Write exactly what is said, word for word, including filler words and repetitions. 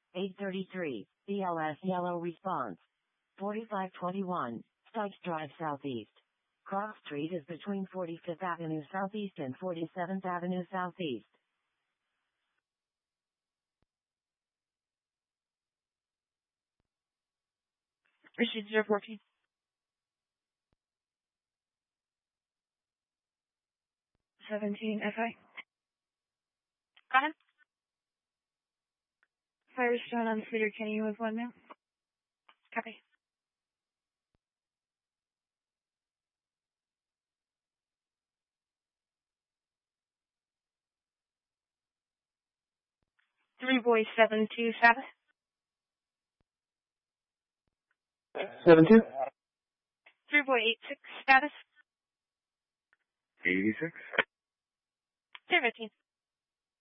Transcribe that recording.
eight thirty-three, B L S yellow response. forty-five twenty-one, Sykes Drive Southeast. Cross Street is between forty-fifth Avenue Southeast and forty-seventh Avenue Southeast. Received zero fourteen. seventeen F I. Go ahead. Firestone on Cedar Kenny with one now. Copy. Three boys, seven two status. Seven two. Three boy eight six status. Eighty six. Zero fifteen.